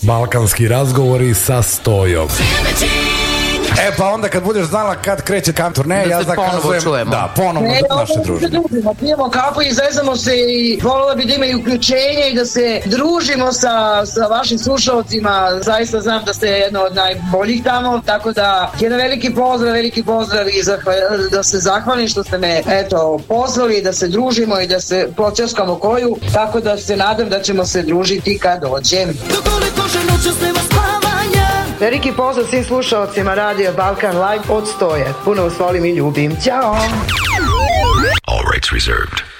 Balkanski razgovori sa Stojom. E pa onda kad budeš znala kad kreće kam turneja, ja zakazujem da ponovo naše druženje. Pijemo kafu i zezamo se i volila bi da ima i uključenje i da se družimo sa vašim slušalcima. Zaista znam da ste jedno od najboljih tamo, tako da jedan veliki pozdrav i da se zahvalim što ste me pozvali da se družimo i da se počaskamo koju, tako da se nadam da ćemo se družiti kad dođem. Veliki pozdrav svim slušalcima Radio Balkan Live od Stoje. Puno vas volim i ljubim. Ćao! All rights reserved.